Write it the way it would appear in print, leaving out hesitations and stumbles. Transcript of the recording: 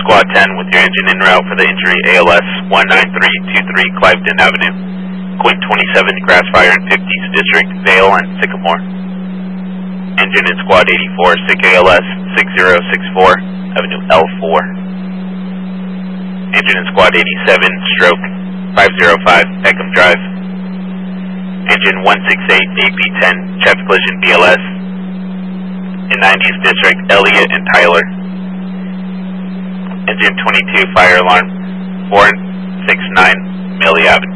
Squad 10 with your engine en route for the injury ALS 19323 Cliveden Avenue. Quint 27, grass fire in 50th District, Vale and Sycamore. Engine in Squad 84, SIC ALS 6064, Avenue L4. Engine in Squad 87, stroke 505, Peckham Drive. Engine 168, AP10, traffic collision BLS in 90th District, Elliott and Tyler. Engine 22, fire alarm 469, Millie Avenue.